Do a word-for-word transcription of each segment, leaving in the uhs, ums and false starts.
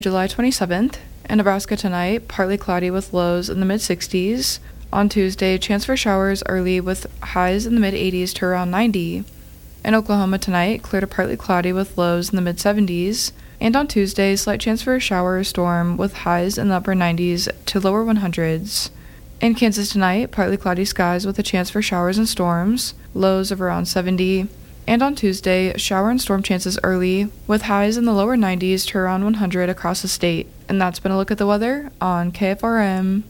July twenty-seventh. In Nebraska tonight, partly cloudy with lows in the mid sixties. On Tuesday, chance for showers early with highs in the mid eighties to around ninety. In Oklahoma tonight, clear to partly cloudy with lows in the mid seventies. And on Tuesday, slight chance for a shower or storm with highs in the upper nineties to lower hundreds. In Kansas tonight, partly cloudy skies with a chance for showers and storms, lows of around seventy. And on Tuesday, shower and storm chances early, with highs in the lower nineties to around one hundred across the state. And that's been a look at the weather on K F R M.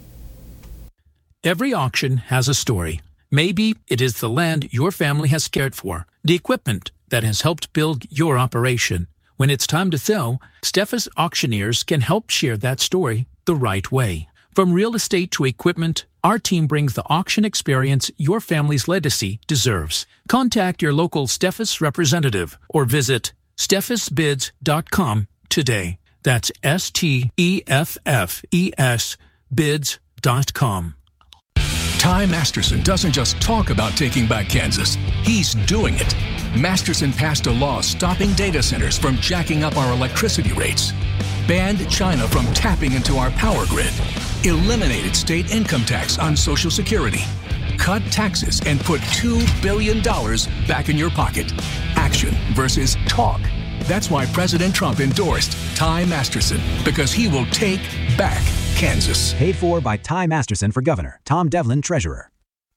Every auction has a story. Maybe it is the land your family has cared for, the equipment that has helped build your operation. When it's time to sell, Steffes Auctioneers can help share that story the right way. From real estate to equipment, our team brings the auction experience your family's legacy deserves. Contact your local Steffes representative or visit steffes bids dot com today. That's S T E F F E S bids dot com. Ty Masterson doesn't just talk about taking back Kansas. He's doing it. Masterson passed a law stopping data centers from jacking up our electricity rates, banned China from tapping into our power grid, eliminated state income tax on Social Security, cut taxes, and put two billion dollars back in your pocket. Action versus talk. That's why President Trump endorsed Ty Masterson, because he will take back Kansas. Paid for by Ty Masterson for governor. Tom Devlin, treasurer.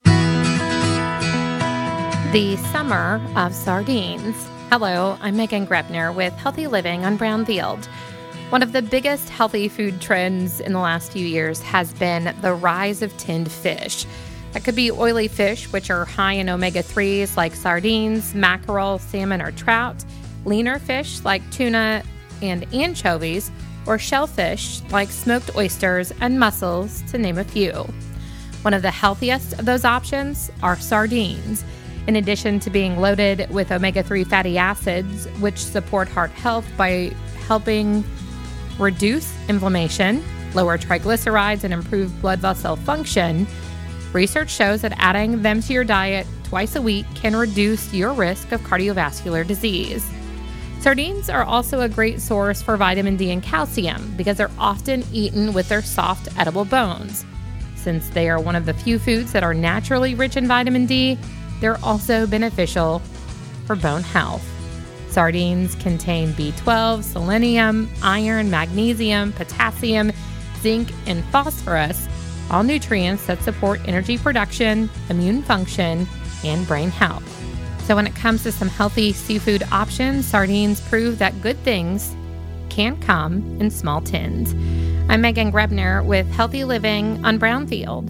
The summer of sardines. Hello, I'm Megan Grebner with Healthy Living on Brownfield. One of the biggest healthy food trends in the last few years has been the rise of tinned fish. That could be oily fish, which are high in omega threes like sardines, mackerel, salmon, or trout, leaner fish like tuna and anchovies, or shellfish like smoked oysters and mussels, to name a few. One of the healthiest of those options are sardines. In addition to being loaded with omega three fatty acids, which support heart health by helping reduce inflammation, lower triglycerides, and improve blood vessel function, research shows that adding them to your diet twice a week can reduce your risk of cardiovascular disease. Sardines are also a great source for vitamin D and calcium because they're often eaten with their soft, edible bones. Since they are one of the few foods that are naturally rich in vitamin D, they're also beneficial for bone health. Sardines contain B twelve, selenium, iron, magnesium, potassium, zinc, and phosphorus, all nutrients that support energy production, immune function, and brain health. So when it comes to some healthy seafood options, sardines prove that good things can come in small tins. I'm Megan Grebner with Healthy Living on Brownfield.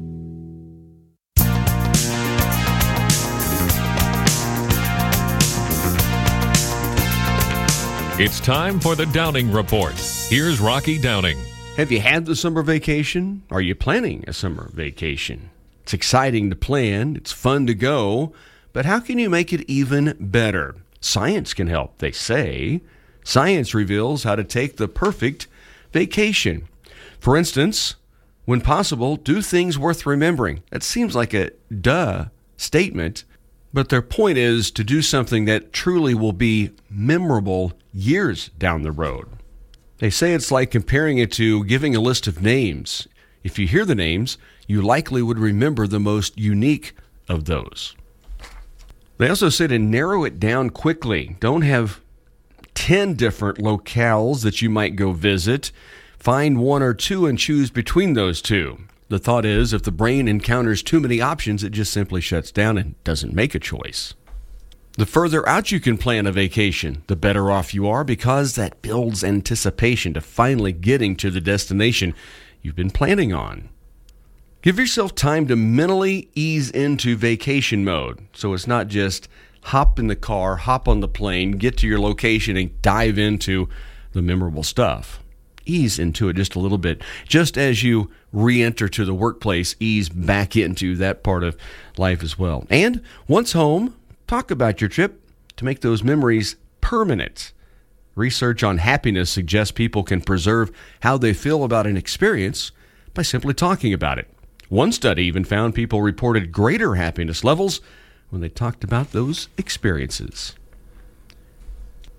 It's time for the Downing Report. Here's Rocky Downing. Have you had the summer vacation? Are you planning a summer vacation? It's exciting to plan. It's fun to go. But how can you make it even better? Science can help, they say. Science reveals how to take the perfect vacation. For instance, when possible, do things worth remembering. That seems like a duh statement, but their point is to do something that truly will be memorable years down the road. They say it's like comparing it to giving a list of names. If you hear the names, you likely would remember the most unique of those. They also say to narrow it down quickly. Don't have ten different locales that you might go visit. Find one or two and choose between those two. The thought is, if the brain encounters too many options, it just simply shuts down and doesn't make a choice. The further out you can plan a vacation, the better off you are, because that builds anticipation to finally getting to the destination you've been planning on. Give yourself time to mentally ease into vacation mode, so it's not just hop in the car, hop on the plane, get to your location, and dive into the memorable stuff. Ease into it just a little bit. Just as you re-enter to the workplace, ease back into that part of life as well. And once home, talk about your trip to make those memories permanent. Research on happiness suggests people can preserve how they feel about an experience by simply talking about it. One study even found people reported greater happiness levels when they talked about those experiences.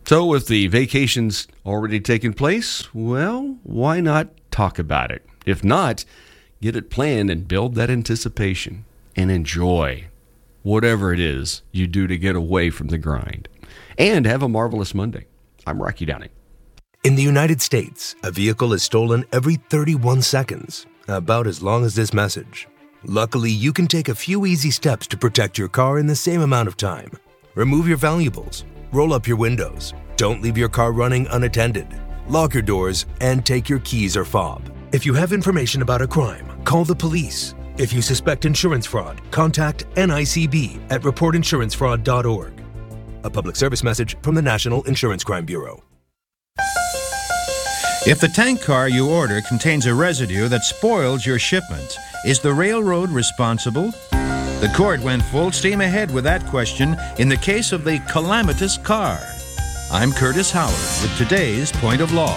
So if the vacation's already taken place, well, why not talk about it? If not, get it planned and build that anticipation and enjoy whatever it is you do to get away from the grind. And have a marvelous Monday. I'm Rocky Downing. In the United States, a vehicle is stolen every thirty-one seconds, about as long as this message. Luckily, you can take a few easy steps to protect your car in the same amount of time. Remove your valuables, roll up your windows, don't leave your car running unattended, lock your doors, and take your keys or fob. If you have information about a crime, call the police. If you suspect insurance fraud, contact N I C B at report insurance fraud dot org. A public service message from the National Insurance Crime Bureau. If the tank car you order contains a residue that spoils your shipment, is the railroad responsible? The court went full steam ahead with that question in the case of the calamitous car. I'm Curtis Howard with today's Point of Law.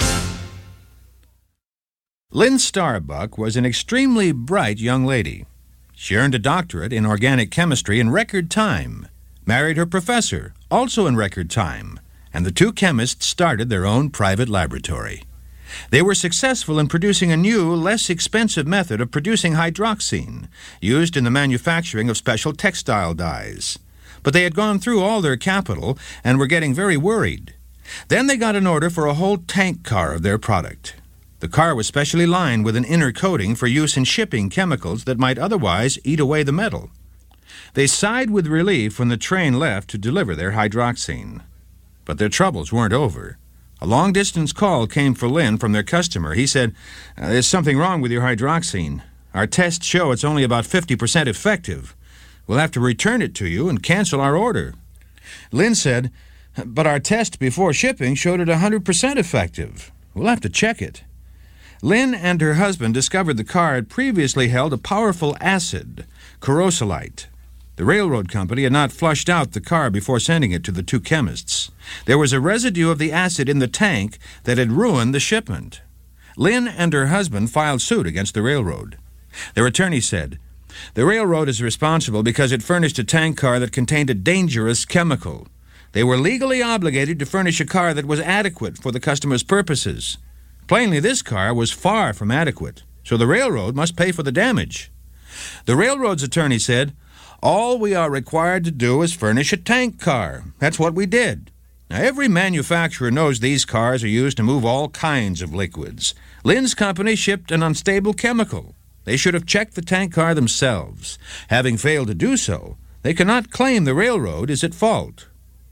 Lynn Starbuck was an extremely bright young lady. She earned a doctorate in organic chemistry in record time, married her professor, also in record time, and the two chemists started their own private laboratory. They were successful in producing a new, less expensive method of producing hydroxine, used in the manufacturing of special textile dyes. But they had gone through all their capital and were getting very worried. Then they got an order for a whole tank car of their product. The car was specially lined with an inner coating for use in shipping chemicals that might otherwise eat away the metal. They sighed with relief when the train left to deliver their hydroxine. But their troubles weren't over. A long-distance call came for Lynn from their customer. He said, "There's something wrong with your hydroxine. Our tests show it's only about fifty percent effective. We'll have to return it to you and cancel our order." Lynn said, "But our test before shipping showed it one hundred percent effective. We'll have to check it." Lynn and her husband discovered the car had previously held a powerful acid, corrosolite. The railroad company had not flushed out the car before sending it to the two chemists. There was a residue of the acid in the tank that had ruined the shipment. Lynn and her husband filed suit against the railroad. Their attorney said, "The railroad is responsible because it furnished a tank car that contained a dangerous chemical. They were legally obligated to furnish a car that was adequate for the customer's purposes. Plainly, this car was far from adequate, so the railroad must pay for the damage." The railroad's attorney said, "All we are required to do is furnish a tank car. That's what we did. Now, every manufacturer knows these cars are used to move all kinds of liquids. Lynn's company shipped an unstable chemical. They should have checked the tank car themselves. Having failed to do so, they cannot claim the railroad is at fault."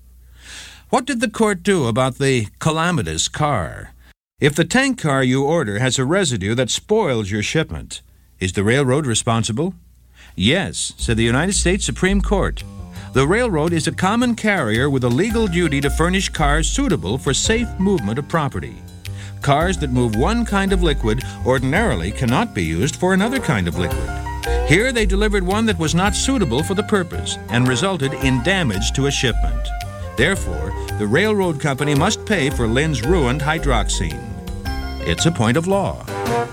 What did the court do about the calamitous car? If the tank car you order has a residue that spoils your shipment, is the railroad responsible? Yes, said the United States Supreme Court. The railroad is a common carrier with a legal duty to furnish cars suitable for safe movement of property. Cars that move one kind of liquid ordinarily cannot be used for another kind of liquid. Here they delivered one that was not suitable for the purpose and resulted in damage to a shipment. Therefore, the railroad company must pay for Lynn's ruined hydroxine. It's a point of law.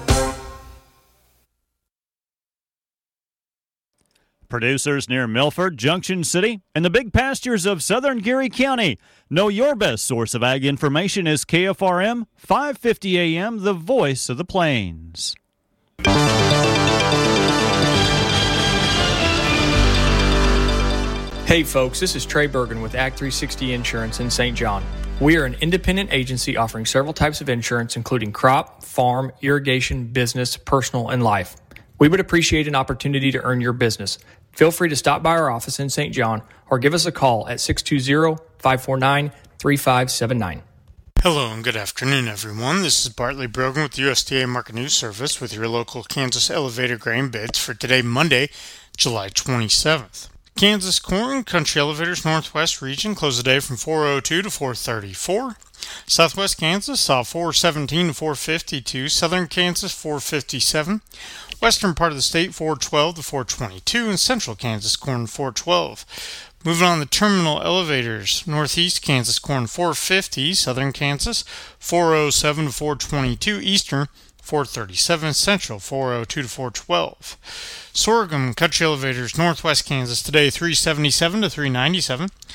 Producers near Milford, Junction City, and the big pastures of southern Geary County. Know your best source of ag information is K F R M, five fifty A M, the voice of the plains. Hey folks, this is Trey Bergen with Ag three sixty Insurance in Saint John. We are an independent agency offering several types of insurance, including crop, farm, irrigation, business, personal, and life. We would appreciate an opportunity to earn your business. Feel free to stop by our office in Saint John or give us a call at six two zero, five four nine, three five seven nine. Hello and good afternoon, everyone. This is Bartley Brogan with the U S D A Market News Service with your local Kansas elevator grain bids for today, Monday, July twenty-seventh. Kansas corn, country elevators northwest region closed the day from four oh two to four thirty-four. Southwest Kansas saw four seventeen to four fifty-two. Southern Kansas four fifty-seven. Western part of the state four twelve to four twenty-two. And central Kansas corn four twelve. Moving on to terminal elevators, northeast Kansas corn four fifty. Southern Kansas four oh seven to four twenty-two. Eastern four thirty-seven. Central four oh two to four twelve. Sorghum country elevators northwest Kansas today three seventy-seven to three ninety-seven.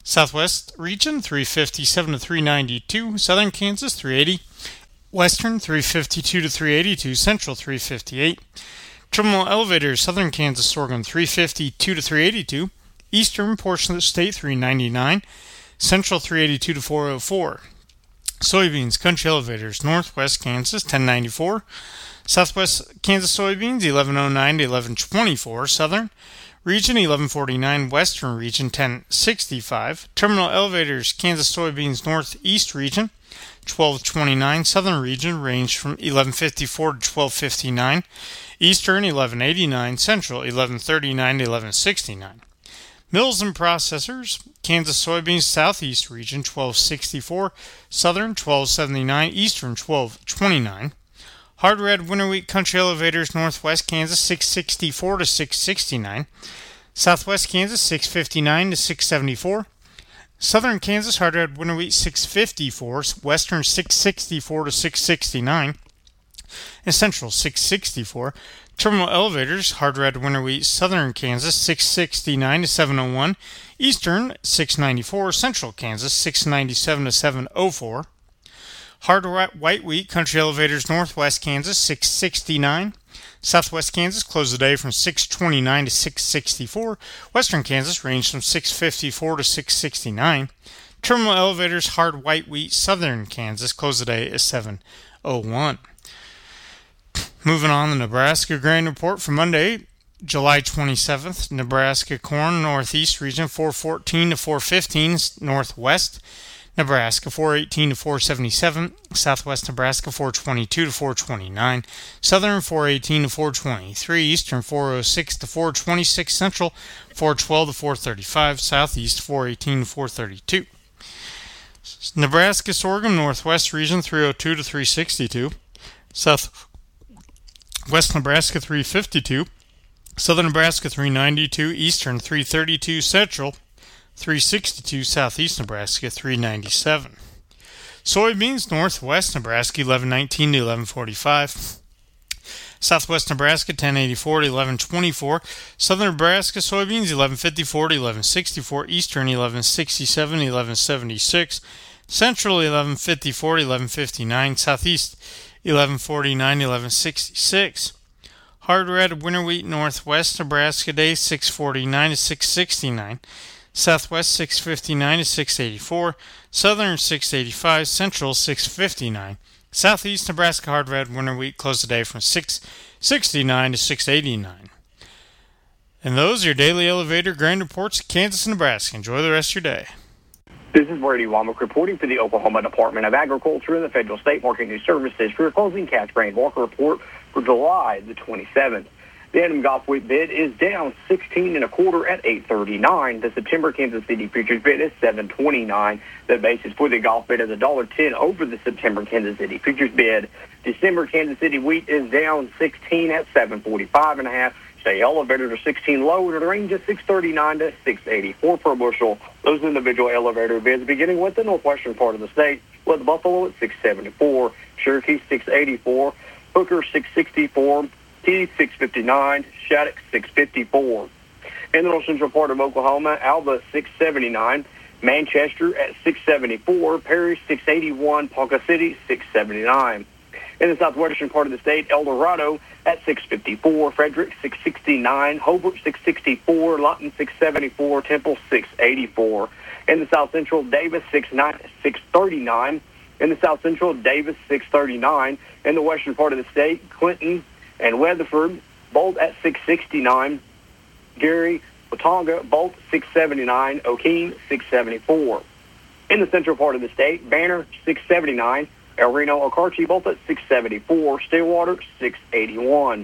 Southwest region three fifty-seven to three ninety-two, Southern Kansas three eighty, Western three fifty-two to three eighty-two, Central three fifty-eight, Terminal elevators Southern Kansas sorghum three fifty-two to three eighty-two, Eastern portion of the state three ninety-nine, Central three eighty-two to four oh four. Soybeans country elevators Northwest Kansas ten ninety-four, Southwest Kansas soybeans eleven oh nine to eleven twenty-four, Southern region eleven forty-nine, Western region ten sixty-five, Terminal elevators Kansas soybeans Northeast region twelve twenty-nine, Southern region range from eleven fifty-four to twelve fifty-nine, Eastern eleven eighty-nine, Central eleven thirty-nine to eleven sixty-nine. Mills and processors Kansas soybeans Southeast region twelve sixty-four, Southern twelve seventy-nine, Eastern twelve twenty-nine. Hard red winter wheat country elevators Northwest Kansas six sixty-four to six sixty-nine, Southwest Kansas six fifty-nine to six seventy-four, Southern Kansas hard red winter wheat six fifty-four, Western six sixty-four to six sixty-nine, and Central six sixty-four. Terminal elevators hard red winter wheat Southern Kansas six sixty-nine to seven oh one, Eastern six ninety-four, Central Kansas six ninety-seven to seven oh four. Hard white wheat country elevators Northwest Kansas six sixty-nine, Southwest Kansas closed the day from six twenty-nine to six sixty-four, Western Kansas ranged from six fifty-four to six sixty-nine. Terminal elevators hard white wheat Southern Kansas closed the day at seven oh one. Moving on, the Nebraska grain report for Monday, July twenty-seventh. Nebraska corn Northeast region four fourteen to four fifteen, Northwest Nebraska four eighteen to four seventy-seven, Southwest Nebraska four twenty-two to four twenty-nine, Southern four eighteen to four twenty-three, Eastern four oh six to four twenty-six, Central four twelve to four thirty-five, Southeast four eighteen to four thirty-two. Nebraska sorghum Northwest region three oh two to three sixty-two, Southwest Nebraska three fifty-two, Southern Nebraska three ninety-two, Eastern three thirty-two, Central three sixty-two, Southeast Nebraska three ninety-seven. Soybeans Northwest Nebraska eleven nineteen to eleven forty-five, Southwest Nebraska ten eighty-four to eleven twenty-four, Southern Nebraska soybeans eleven fifty-four to eleven sixty-four, Eastern eleven sixty-seven to eleven seventy-six, Central eleven fifty-four to eleven fifty-nine, Southeast eleven forty-nine to eleven sixty-six. Hard red winter wheat Northwest Nebraska day six forty-nine to six sixty-nine, Southwest six fifty-nine to six eighty-four, Southern six eighty-five, Central six fifty-nine. Southeast Nebraska hard red winter wheat closed the day from six sixty-nine to six eighty-nine. And those are your daily elevator grain reports of Kansas and Nebraska. Enjoy the rest of your day. This is Brady Womack reporting for the Oklahoma Department of Agriculture and the Federal State Market News Services for your closing cash grain walker report for July the twenty-seventh. The Adam Golf wheat bid is down sixteen and a quarter at eight thirty-nine. The September Kansas City futures bid is seven twenty-nine. The basis for the golf bid is one dollar ten over the September Kansas City futures bid. December Kansas City wheat is down sixteen at seven forty-five and a half. Say elevators are sixteen low at a range of six thirty-nine to six eighty-four per bushel. Those individual elevator bids beginning with the northwestern part of the state, with Buffalo at six seventy-four, Cherokee six eighty-four, Hooker six sixty-four, T six fifty-nine, Shattuck six fifty-four. In the north central part of Oklahoma, Alba six seventy-nine, Manchester at six seventy-four, Perry six eighty-one, Ponca City six seventy-nine. In the southwestern part of the state, El Dorado at six fifty-four, Frederick six sixty-nine, Hobart six sixty-four, Lawton six seventy-four, Temple six eighty-four. In the south central, Davis six thirty-nine. In the south central, Davis six thirty-nine. In the western part of the state, Clinton and Weatherford both at six sixty-nine, Gary, Watauga both six seventy-nine, O'Keene six seventy-four. In the central part of the state, Banner six seventy-nine, El Reno, Okarche both at six seventy-four, Stillwater six eighty-one.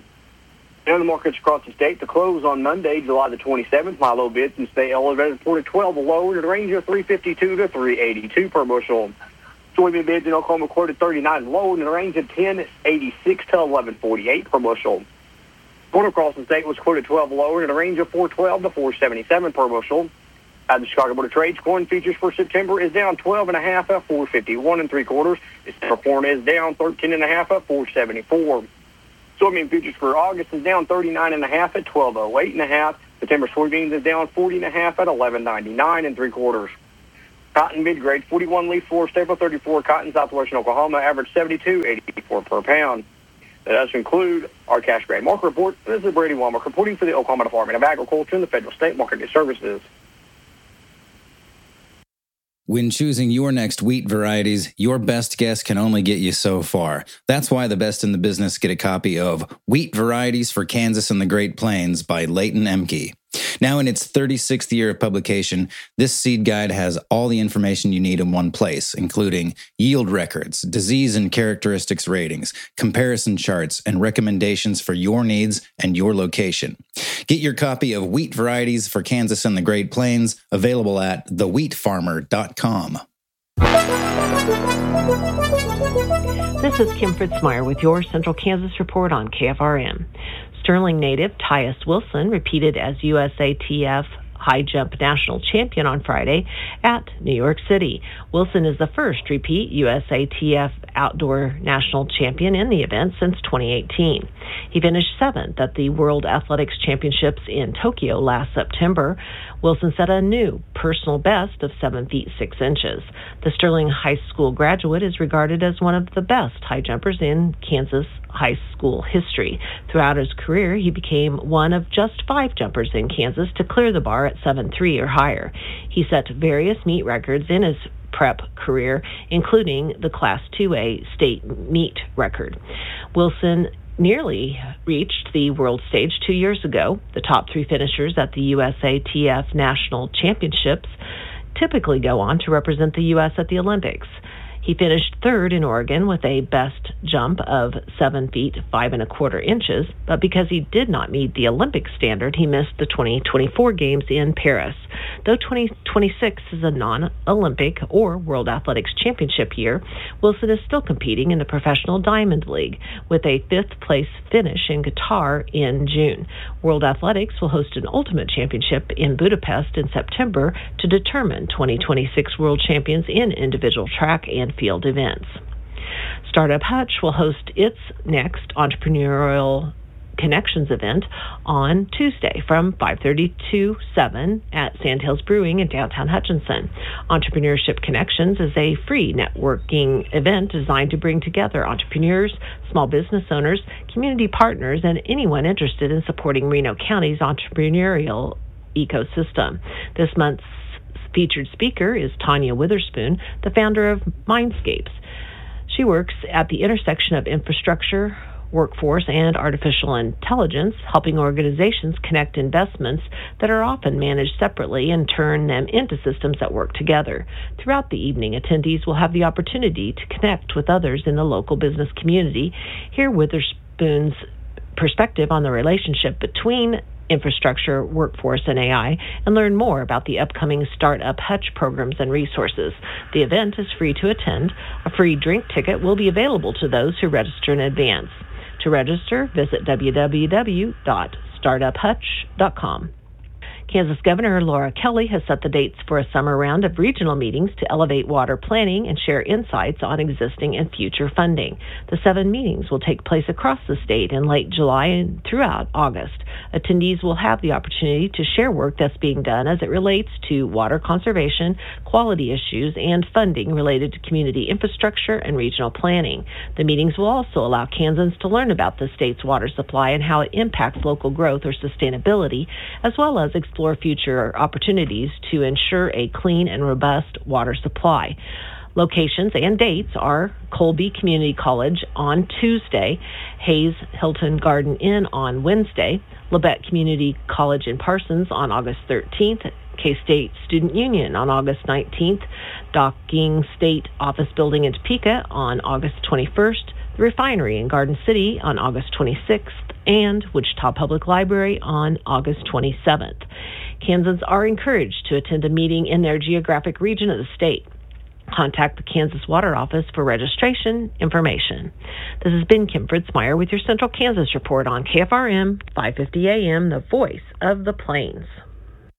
In the markets across the state, to close on Monday, July the twenty-seventh, my low bids and state elevators reported twelve low in the range of three fifty-two to three eighty-two per bushel. Soybean bids in Oklahoma quoted thirty-nine low in the range of ten eighty-six to eleven forty-eight per bushel. Corn across the state was quoted twelve lower in the range of four twelve to four seventy-seven per bushel. At the Chicago Board of Trade, corn futures for September is down twelve and a half at four fifty-one and three quarters. December corn is down thirteen and a half at four seventy-four. Soybean futures for August is down thirty-nine and a half at twelve oh eight and a half. September soybeans is down forty and a half at eleven ninety-nine and three quarters. Cotton mid-grade, forty-one leaf four, staple thirty-four, cotton southwestern Oklahoma, average seventy-two eighty-four per pound. That does conclude our cash grade market report. This is Brady Womack reporting for the Oklahoma Department of Agriculture and the Federal State Marketing Services. When choosing your next wheat varieties, your best guess can only get you so far. That's why the best in the business get a copy of Wheat Varieties for Kansas and the Great Plains by Leighton Emke. Now in its thirty-sixth year of publication, this seed guide has all the information you need in one place, including yield records, disease and characteristics ratings, comparison charts, and recommendations for your needs and your location. Get your copy of Wheat Varieties for Kansas and the Great Plains, available at the wheat farmer dot com. This is Kim Fritzmeyer with your Central Kansas Report on K F R M. Sterling native Tyus Wilson repeated as U S A T F high jump national champion on Friday at New York City. Wilson is the first repeat U S A T F outdoor national champion in the event since twenty eighteen. He finished seventh at the World Athletics Championships in Tokyo last September. Wilson set a new personal best of seven feet six inches. The Sterling High School graduate is regarded as one of the best high jumpers in Kansas high school history. Throughout his career, he became one of just five jumpers in Kansas to clear the bar at seven three or higher. He set various meet records in his prep career, including the Class two A state meet record. Wilson nearly reached the world stage two years ago. The top three finishers at the U S A T F National Championships typically go on to represent the U S at the Olympics. He finished third in Oregon with a best jump of seven feet five and a quarter inches, but because he did not meet the Olympic standard, he missed the twenty twenty-four games in Paris. Though twenty twenty-six is a non-Olympic or World Athletics Championship year, Wilson is still competing in the Professional Diamond League with a fifth place finish in Qatar in June. World Athletics will host an Ultimate Championship in Budapest in September to determine twenty twenty-six world champions in individual track and field events. Startup Hutch will host its next Entrepreneurial Connections event on Tuesday from five thirty to seven at Sandhills Brewing in downtown Hutchinson. Entrepreneurship Connections is a free networking event designed to bring together entrepreneurs, small business owners, community partners, and anyone interested in supporting Reno County's entrepreneurial ecosystem. This month's featured speaker is Tanya Witherspoon, the founder of Mindscapes. She works at the intersection of infrastructure, workforce, and artificial intelligence, helping organizations connect investments that are often managed separately and turn them into systems that work together. Throughout the evening, attendees will have the opportunity to connect with others in the local business community, hear Witherspoon's perspective on the relationship between infrastructure, workforce, and A I, and learn more about the upcoming Startup Hutch programs and resources. The event is free to attend. A free drink ticket will be available to those who register in advance. To register, visit w w w dot startup hutch dot com. Kansas Governor Laura Kelly has set the dates for a summer round of regional meetings to elevate water planning and share insights on existing and future funding. The seven meetings will take place across the state in late July and throughout August. Attendees will have the opportunity to share work that's being done as it relates to water conservation, quality issues, and funding related to community infrastructure and regional planning. The meetings will also allow Kansans to learn about the state's water supply and how it impacts local growth or sustainability, as well as explore future opportunities to ensure a clean and robust water supply. Locations and dates are Colby Community College on Tuesday, Hayes Hilton Garden Inn on Wednesday, Labette Community College in Parsons on August thirteenth, K-State Student Union on August nineteenth, Docking State Office Building in Topeka on August twenty-first, the Refinery in Garden City on August twenty-sixth, and Wichita Public Library on August twenty-seventh. Kansans are encouraged to attend a meeting in their geographic region of the state. Contact the Kansas Water Office for registration information. This has been Kim Fritzmeyer with your Central Kansas Report on K F R M five fifty A M, the voice of the Plains.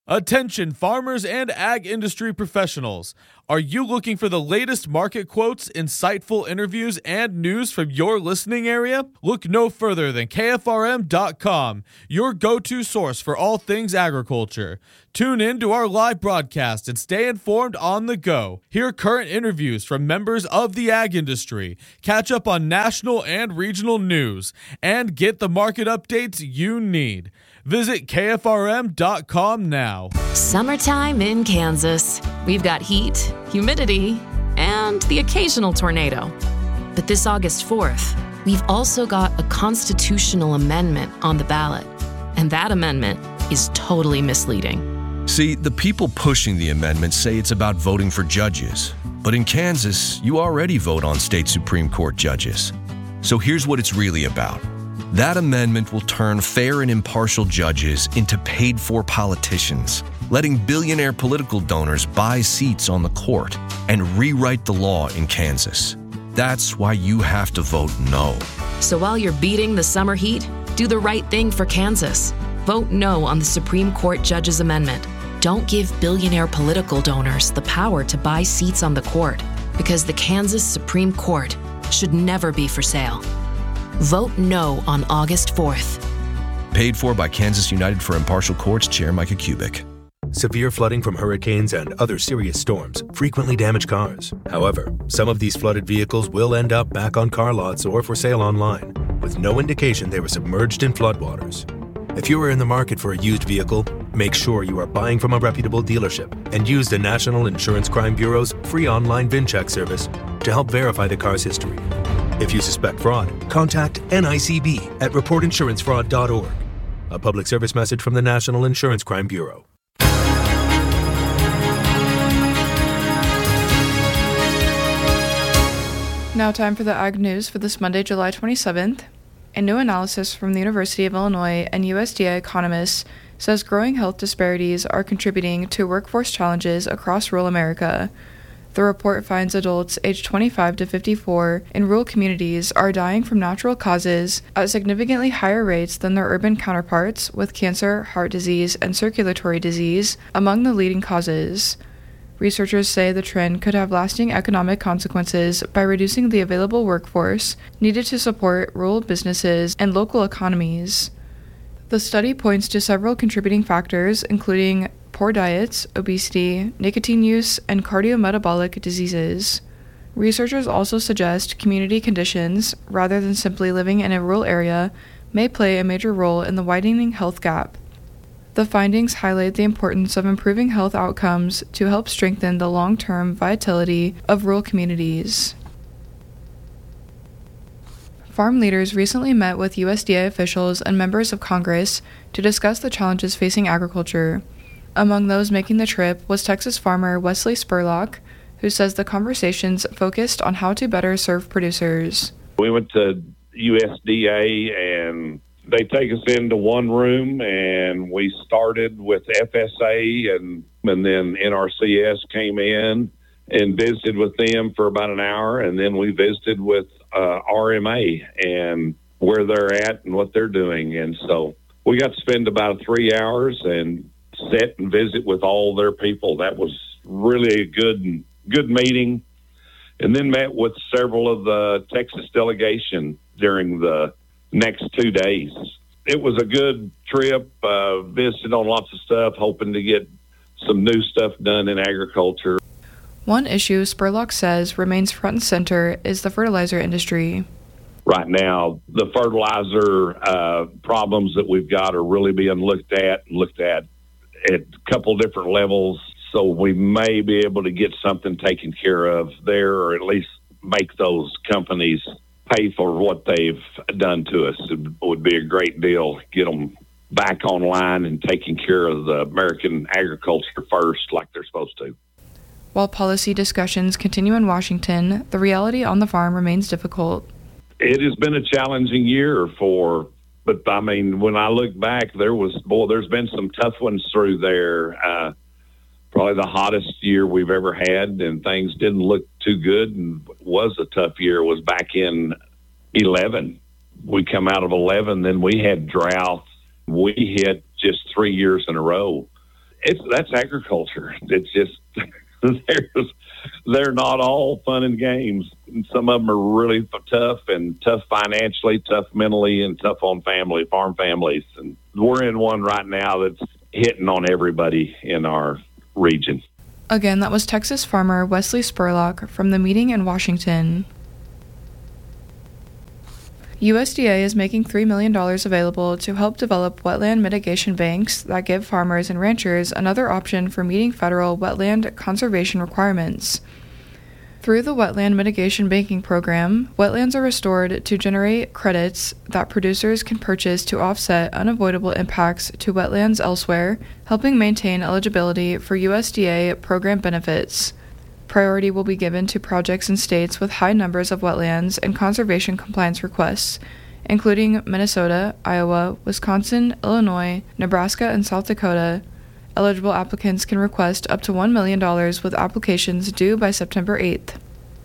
Attention farmers and ag industry professionals. Are you looking for the latest market quotes, insightful interviews, and news from your listening area? Look no further than K F R M dot com, your go-to source for all things agriculture. Tune in to our live broadcast and stay informed on the go. Hear current interviews from members of the ag industry, catch up on national and regional news, and get the market updates you need. Visit K F R M dot com now. Summertime in Kansas. We've got heat, humidity, and the occasional tornado. But this August fourth, we've also got a constitutional amendment on the ballot. And that amendment is totally misleading. See, the people pushing the amendment say it's about voting for judges. But in Kansas, you already vote on state Supreme Court judges. So here's what it's really about. That amendment will turn fair and impartial judges into paid-for politicians, letting billionaire political donors buy seats on the court and rewrite the law in Kansas. That's why you have to vote no. So while you're beating the summer heat, do the right thing for Kansas. Vote no on the Supreme Court Judges Amendment. Don't give billionaire political donors the power to buy seats on the court, because the Kansas Supreme Court should never be for sale. Vote no on August fourth. Paid for by Kansas United for Impartial Courts Chair Micah Kubik. Severe flooding from hurricanes and other serious storms frequently damage cars. However, some of these flooded vehicles will end up back on car lots or for sale online, with no indication they were submerged in floodwaters. If you are in the market for a used vehicle, make sure you are buying from a reputable dealership and use the National Insurance Crime Bureau's free online VinCheck service to help verify the car's history. If you suspect fraud, contact N I C B at report insurance fraud dot org. A public service message from the National Insurance Crime Bureau. Now time for the Ag News for this Monday, July twenty-seventh. A new analysis from the University of Illinois and U S D A economists says growing health disparities are contributing to workforce challenges across rural America. The report finds adults aged twenty-five to fifty-four in rural communities are dying from natural causes at significantly higher rates than their urban counterparts, with cancer, heart disease, and circulatory disease among the leading causes. Researchers say the trend could have lasting economic consequences by reducing the available workforce needed to support rural businesses and local economies. The study points to several contributing factors, including poor diets, obesity, nicotine use, and cardiometabolic diseases. Researchers also suggest community conditions, rather than simply living in a rural area, may play a major role in the widening health gap. The findings highlight the importance of improving health outcomes to help strengthen the long-term vitality of rural communities. Farm leaders recently met with U S D A officials and members of Congress to discuss the challenges facing agriculture. Among those making the trip was Texas farmer Wesley Spurlock, who says the conversations focused on how to better serve producers. We went to U S D A and they take us into one room, and we started with F S A, and, and then N R C S came in and visited with them for about an hour, and then we visited with uh, R M A and where they're at and what they're doing. And so we got to spend about three hours and sit and visit with all their people. That was really a good good meeting. And then met with several of the Texas delegation during the next two days. It was a good trip, uh, visited on lots of stuff, hoping to get some new stuff done in agriculture. One issue Spurlock says remains front and center is the fertilizer industry. Right now, the fertilizer uh, problems that we've got are really being looked at, looked at at a couple different levels. So we may be able to get something taken care of there, or at least make those companies pay for what they've done to us. It would be a great deal. Get them back online and taking care of the American agriculture first, like they're supposed to. While policy discussions continue in Washington, the reality on the farm remains difficult. It has been a challenging year for, but I mean, when I look back, there was, boy, there's been some tough ones through there. Uh, probably the hottest year we've ever had, and things didn't look too good, and was a tough year, was back in eleven. We come out of eleven, then we had drought. We hit just three years in a row. it's that's agriculture. It's just there's they're not all fun and games. Some of them are really tough and tough financially, tough mentally, and tough on family, farm families. And we're in one right now that's hitting on everybody in our region. Again, that was Texas farmer Wesley Spurlock from the meeting in Washington. U S D A is making three million dollars available to help develop wetland mitigation banks that give farmers and ranchers another option for meeting federal wetland conservation requirements. Through the Wetland Mitigation Banking Program, wetlands are restored to generate credits that producers can purchase to offset unavoidable impacts to wetlands elsewhere, helping maintain eligibility for U S D A program benefits. Priority will be given to projects in states with high numbers of wetlands and conservation compliance requests, including Minnesota, Iowa, Wisconsin, Illinois, Nebraska, and South Dakota. Eligible applicants can request up to one million dollars with applications due by September eighth.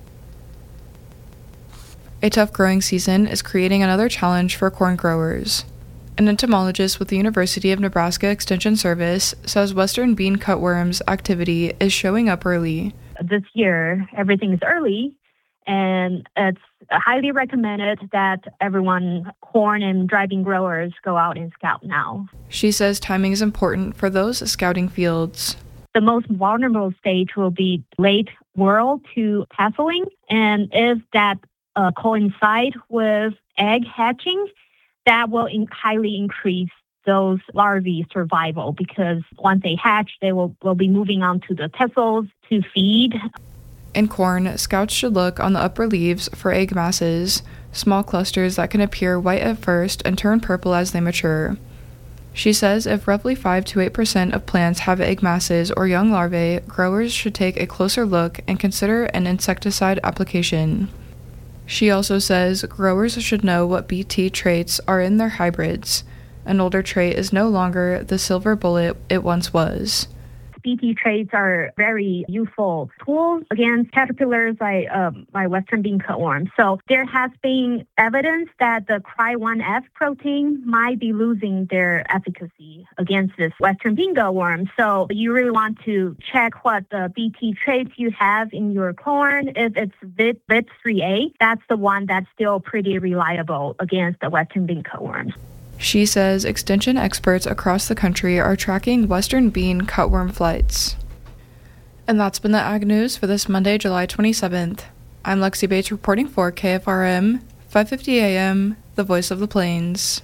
A tough growing season is creating another challenge for corn growers. An entomologist with the University of Nebraska Extension Service says western bean cutworms activity is showing up early. This year, everything is early, and it's highly recommended that everyone, corn and dry bean growers, go out and scout now. She says timing is important for those scouting fields. The most vulnerable stage will be late whirl to tasseling, and if that uh, coincide with egg hatching, that will in- highly increase those larvae survival, because once they hatch, they will, will be moving on to the tassels to feed. In corn, scouts should look on the upper leaves for egg masses, small clusters that can appear white at first and turn purple as they mature. She says if roughly five to eight percent of plants have egg masses or young larvae, growers should take a closer look and consider an insecticide application. She also says growers should know what B T traits are in their hybrids. An older trait is no longer the silver bullet it once was. B T traits are very useful tools against caterpillars like, um, like western bean cutworm. So there has been evidence that the C R Y one F protein might be losing their efficacy against this western bean cutworm. So you really want to check what the B T traits you have in your corn. If it's V I P three A, that's the one that's still pretty reliable against the western bean cutworms. She says extension experts across the country are tracking western bean cutworm flights. And that's been the Ag News for this Monday, July twenty-seventh. I'm Lexi Bates reporting for K F R M, five fifty A M, the voice of the plains.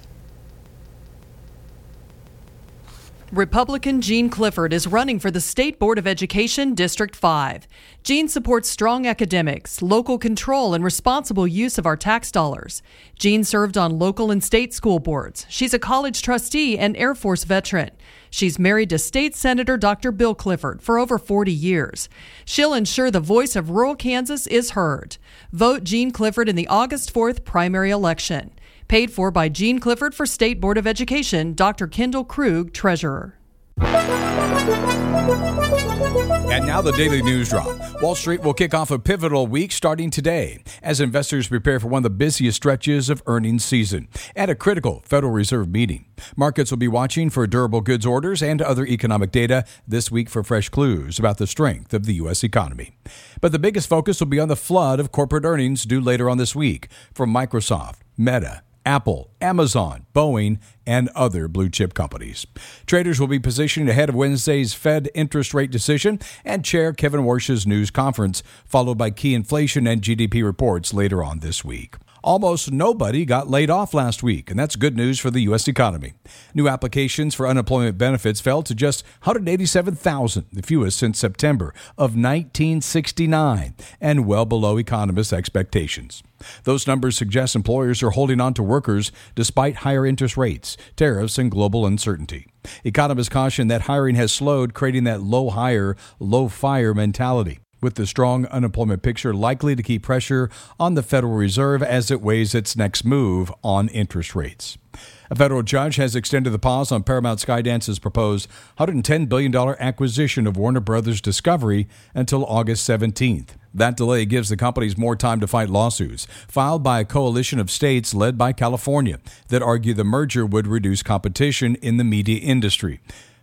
Republican Jean Clifford is running for the State Board of Education District five. Jean supports strong academics, local control, and responsible use of our tax dollars. Jean served on local and state school boards. She's a college trustee and Air Force veteran. She's married to State Senator Doctor Bill Clifford for over forty years. She'll ensure the voice of rural Kansas is heard. Vote Jean Clifford in the August fourth primary election. Paid for by Jean Clifford for State Board of Education, Doctor Kendall Krug, Treasurer. And now the Daily News Drop. Wall Street will kick off a pivotal week starting today as investors prepare for one of the busiest stretches of earnings season and a critical Federal Reserve meeting. Markets will be watching for durable goods orders and other economic data this week for fresh clues about the strength of the U S economy. But the biggest focus will be on the flood of corporate earnings due later on this week from Microsoft, Meta, Apple, Amazon, Boeing, and other blue-chip companies. Traders will be positioned ahead of Wednesday's Fed interest rate decision and Chair Kevin Warsh's news conference, followed by key inflation and G D P reports later on this week. Almost nobody got laid off last week, and that's good news for the U S economy. New applications for unemployment benefits fell to just one hundred eighty-seven thousand, the fewest since September of nineteen sixty-nine, and well below economists' expectations. Those numbers suggest employers are holding on to workers despite higher interest rates, tariffs, and global uncertainty. Economists caution that hiring has slowed, creating that low hire, low fire mentality, with the strong unemployment picture likely to keep pressure on the Federal Reserve as it weighs its next move on interest rates. A federal judge has extended the pause on Paramount Skydance's proposed one hundred ten billion dollars acquisition of Warner Brothers Discovery until August seventeenth. That delay gives the companies more time to fight lawsuits filed by a coalition of states led by California that argue the merger would reduce competition in the media industry.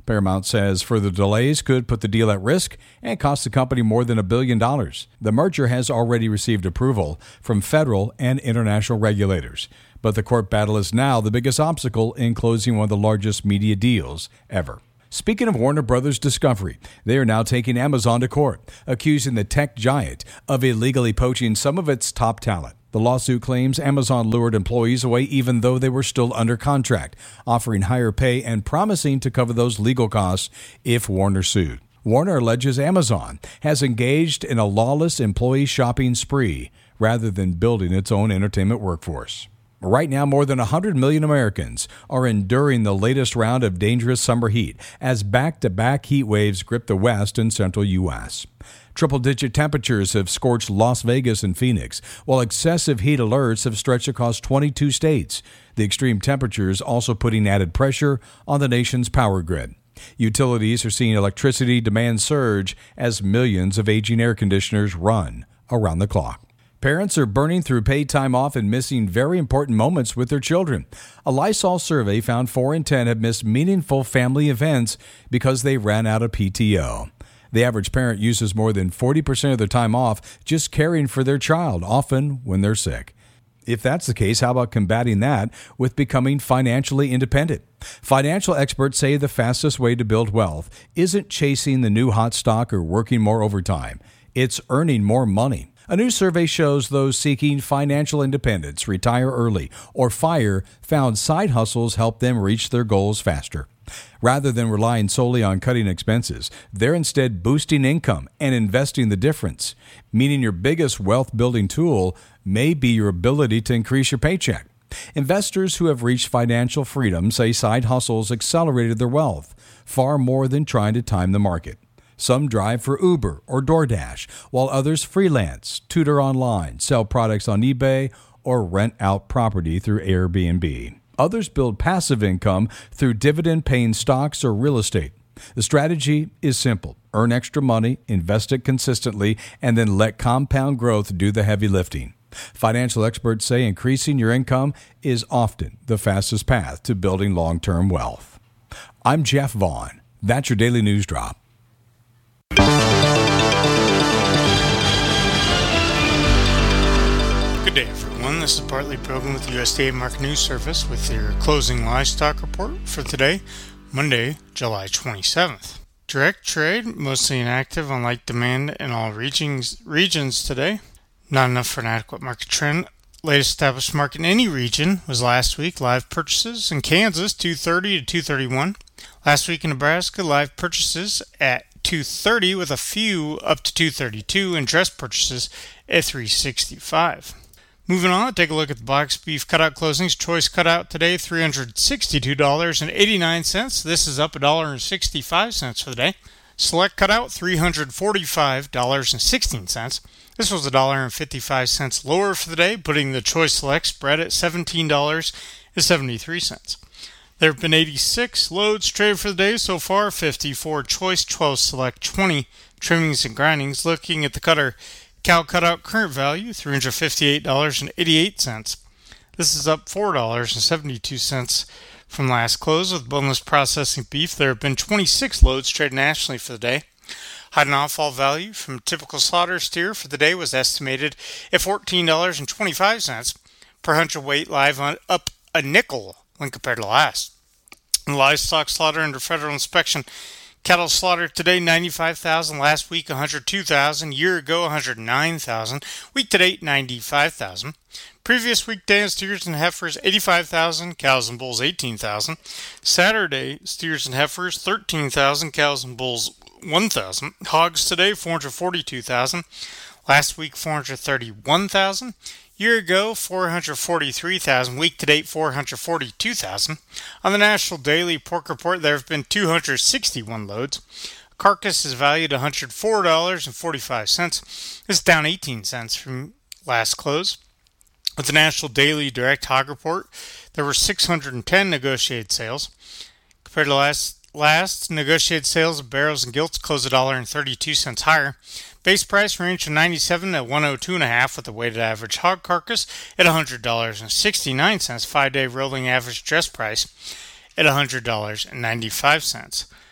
Paramount says further delays could put the deal at risk and cost the company more than a billion dollars. The merger has already received approval from federal and international regulators, but the court battle is now the biggest obstacle in closing one of the largest media deals ever. Speaking of Warner Brothers Discovery, they are now taking Amazon to court, accusing the tech giant of illegally poaching some of its top talent. The lawsuit claims Amazon lured employees away even though they were still under contract, offering higher pay and promising to cover those legal costs if Warner sued. Warner alleges Amazon has engaged in a lawless employee shopping spree rather than building its own entertainment workforce. Right now, more than one hundred million Americans are enduring the latest round of dangerous summer heat as back-to-back heat waves grip the west and central U S Triple-digit temperatures have scorched Las Vegas and Phoenix, while excessive heat alerts have stretched across twenty-two states. The extreme temperatures also putting added pressure on the nation's power grid. Utilities are seeing electricity demand surge as millions of aging air conditioners run around the clock. Parents are burning through paid time off and missing very important moments with their children. A Lysol survey found four in ten have missed meaningful family events because they ran out of P T O. The average parent uses more than forty percent of their time off just caring for their child, often when they're sick. If that's the case, how about combating that with becoming financially independent? Financial experts say the fastest way to build wealth isn't chasing the new hot stock or working more overtime. It's earning more money. A new survey shows those seeking financial independence, retire early, or fire found side hustles help them reach their goals faster. Rather than relying solely on cutting expenses, they're instead boosting income and investing the difference, meaning your biggest wealth-building tool may be your ability to increase your paycheck. Investors who have reached financial freedom say side hustles accelerated their wealth, far more than trying to time the market. Some drive for Uber or DoorDash, while others freelance, tutor online, sell products on eBay, or rent out property through Airbnb. Others build passive income through dividend-paying stocks or real estate. The strategy is simple. Earn extra money, invest it consistently, and then let compound growth do the heavy lifting. Financial experts say increasing your income is often the fastest path to building long-term wealth. I'm Jeff Vaughn. That's your Daily News Drop. Good day, everyone. This is Bartley Brogan with the U S D A Market News Service with your closing livestock report for today, Monday, July twenty-seventh. Direct trade, mostly inactive on light demand in all regions, regions today. Not enough for an adequate market trend. Latest established market in any region was last week. Live purchases in Kansas, two thirty to two thirty-one. Last week in Nebraska, live purchases at two thirty with a few up to two thirty-two, and dress purchases at three sixty-five. Moving on, take a look at the box beef cutout closings. Choice cutout today, three hundred sixty-two dollars and eighty-nine cents. This is up one dollar and sixty-five cents for the day. Select cutout, three hundred forty-five dollars and sixteen cents. This was one dollar and fifty-five cents lower for the day, putting the Choice Select spread at seventeen dollars and seventy-three cents. There have been eighty-six loads traded for the day so far, fifty-four Choice, twelve Select, twenty trimmings and grindings. Looking at the cutter, cow cutout current value, three hundred fifty-eight dollars and eighty-eight cents. This is up four dollars and seventy-two cents from last close. With boneless processing beef, there have been twenty-six loads traded nationally for the day. Hide and offal value from typical slaughter steer for the day was estimated at fourteen dollars and twenty-five cents per hundredweight live, on up a nickel when compared to last. Livestock slaughter under federal inspection. Cattle slaughtered today, ninety-five thousand. Last week, one hundred two thousand. Year ago, one hundred nine thousand. Week to date, ninety-five thousand. Previous weekday, steers and heifers, eighty-five thousand. Cows and bulls, eighteen thousand. Saturday, steers and heifers, thirteen thousand. Cows and bulls, one thousand. Hogs today, four hundred forty-two thousand. Last week, four hundred thirty-one thousand. Year ago, four hundred forty-three thousand. Week to date, four hundred forty-two thousand. On the National Daily Pork Report, there have been two hundred sixty-one loads. Carcass is valued at one hundred four dollars and forty-five cents. This is down eighteen cents from last close. With the National Daily Direct Hog Report, there were six hundred ten negotiated sales. Compared to last last negotiated sales of barrows and gilts closed one dollar and thirty-two cents higher. Base price ranged from ninety-seven to one oh two point five, with a weighted average hog carcass at one hundred dollars and sixty-nine cents. Five-day rolling average dress price at one hundred dollars and ninety-five cents.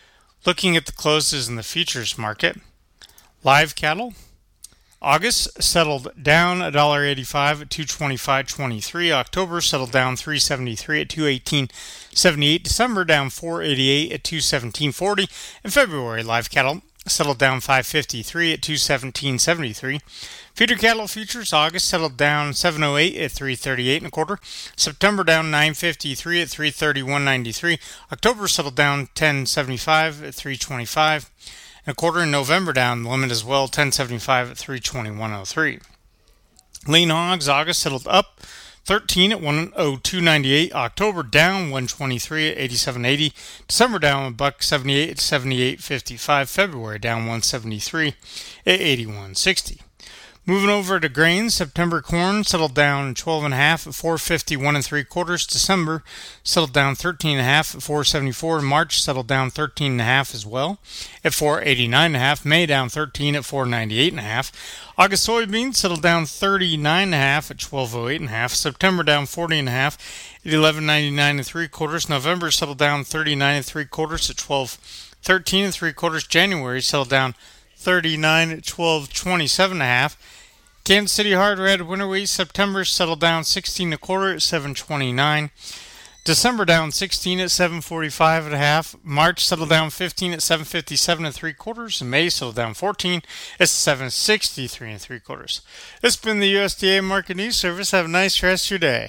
Looking at the closes in the futures market, live cattle, August settled down one dollar eighty-five at two twenty-five twenty-three. October settled down three seventy-three at two eighteen seventy-eight. December down four eighty-eight at two seventeen forty. And February live cattle settled down five fifty-three at two seventeen seventy-three. Feeder cattle futures August settled down seven oh eight at three thirty-eight and a quarter. September down nine fifty-three at three thirty-one ninety-three. October settled down ten seventy-five at three twenty-five and a quarter. In November down the limit as well, ten seventy-five at three twenty-one oh three. Lean hogs August settled up thirteen at one oh two ninety-eight. October down one twenty-three at eighty-seven eighty. December down a buck seventy-eight at seventy-eight fifty-five. February down one seventy-three at eighty-one sixty. Moving over to grains, September corn settled down twelve and a half at four fifty-one and three quarters. December settled down thirteen and a half at four seventy-four. March settled down thirteen and a half as well at four eighty-nine and a half. May down thirteen at four ninety-eight and a half. August soybeans settled down thirty-nine and a half at twelve oh eight and a half. September down forty and a half at eleven ninety-nine and three quarters. November settled down thirty-nine and three quarters at twelve thirteen and three quarters. January settled down thirty-nine at twelve twenty-seven and a half. Kansas City hard red winter wheat September settled down sixteen and a quarter at seven twenty-nine. December down sixteen at seven forty-five and a half. March settled down fifteen at seven fifty-seven and three quarters. And May settled down fourteen at seven sixty-three and three quarters. This has been the U S D A Market News Service. Have a nice rest of your day.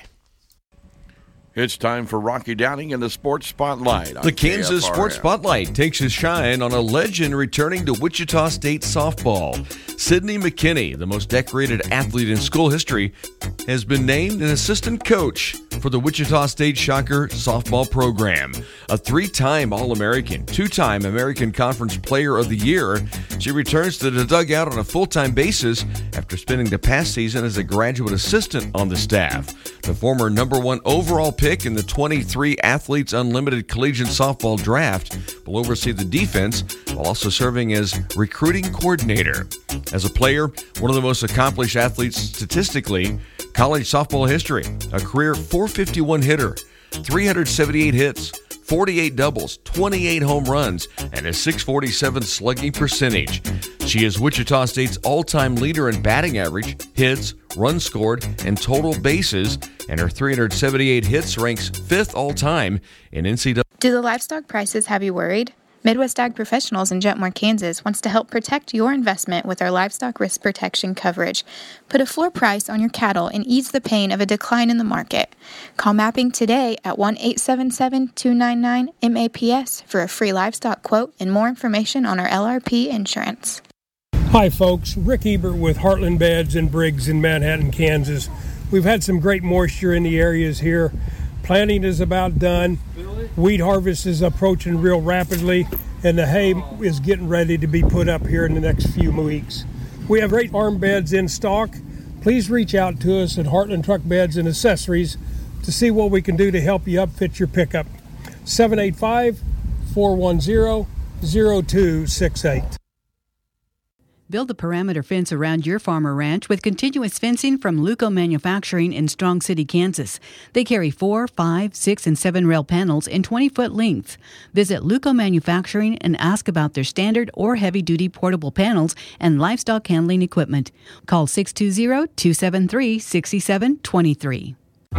It's time for Rocky Downing in the Sports Spotlight. The Kansas Sports Spotlight takes a shine on a legend returning to Wichita State softball. Sidney McKinney, the most decorated athlete in school history, has been named an assistant coach for the Wichita State Shocker softball program. A three-time All-American, two-time American Conference Player of the Year, she returns to the dugout on a full-time basis after spending the past season as a graduate assistant on the staff. The former number one overall pick in the twenty-three Athletes Unlimited Collegiate Softball Draft will oversee the defense while also serving as recruiting coordinator. As a player, one of the most accomplished athletes statistically, college softball history, a career four fifty-one hitter, three hundred seventy-eight hits, forty-eight doubles, twenty-eight home runs, and a six forty-seven slugging percentage. She is Wichita State's all-time leader in batting average, hits, runs scored, and total bases, and her three hundred seventy-eight hits ranks fifth all-time in N C double A. Do the livestock prices have you worried? Midwest Ag Professionals in Jetmore, Kansas wants to help protect your investment with our livestock risk protection coverage. Put a floor price on your cattle and ease the pain of a decline in the market. Call Mapping today at one eight seven seven, two nine nine, M A P S for a free livestock quote and more information on our L R P insurance. Hi folks, Rick Ebert with Heartland Beds and Briggs in Manhattan, Kansas. We've had some great moisture in the areas here. Planting is about done. Wheat harvest is approaching real rapidly, and the hay is getting ready to be put up here in the next few weeks. We have great farm beds in stock. Please reach out to us at Heartland Truck Beds and Accessories to see what we can do to help you upfit your pickup. seven eight five, four one zero, zero two six eight. Build a perimeter fence around your farm or ranch with continuous fencing from Luco Manufacturing in Strong City, Kansas. They carry four, five, six, and seven rail panels in twenty-foot length. Visit Luco Manufacturing and ask about their standard or heavy-duty portable panels and livestock handling equipment. Call six two zero, two seven three, six seven two three.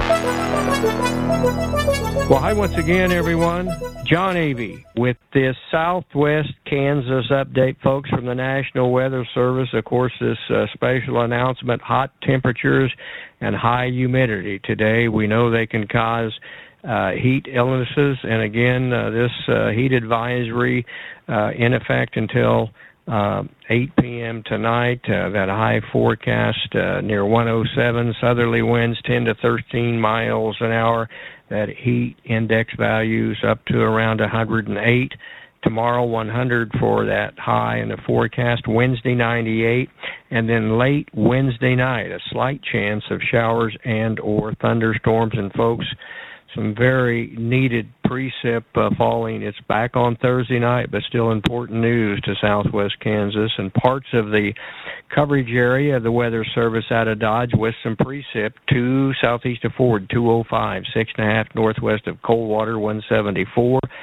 Well, hi once again, everyone. John Avey with this Southwest Kansas update, folks, from the National Weather Service. Of course, this uh, special announcement, hot temperatures and high humidity today. We know they can cause uh, heat illnesses. And again, uh, this uh, heat advisory uh, in effect until uh, eight p.m. tonight. Uh, that high forecast uh, near one oh seven, southerly winds ten to thirteen miles an hour. That heat index values up to around one hundred eight. Tomorrow, one hundred for that high in the forecast. Wednesday, ninety-eight. And then late Wednesday night, a slight chance of showers and or thunderstorms. And folks, some very needed precip uh, falling. It's back on Thursday night, but still important news to Southwest Kansas and parts of the coverage area of the Weather Service out of Dodge with some precip to southeast of Ford, two oh five, six and a half northwest of Coldwater, one seventy-four.